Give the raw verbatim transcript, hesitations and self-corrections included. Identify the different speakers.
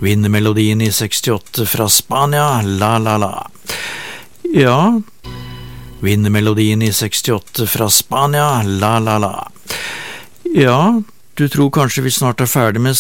Speaker 1: Vinnermelodien i sekstiåtte fra Spania, La La La. Ja, vinnermelodien i sekstiåtte fra Spania, La La La. Ja, du tror kanskje vi snart er ferdig med